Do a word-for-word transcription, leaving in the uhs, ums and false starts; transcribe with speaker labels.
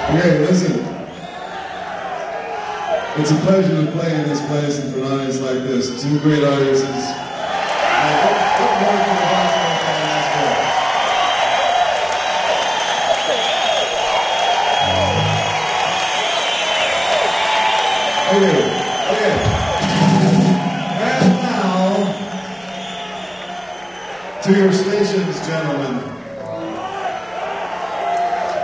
Speaker 1: Okay, listen. It's a pleasure to play in this place and for an audience like this. Two great audiences. Uh, what, what more can the Boston fan ask for? Okay, okay. And now, to your stations, gentlemen.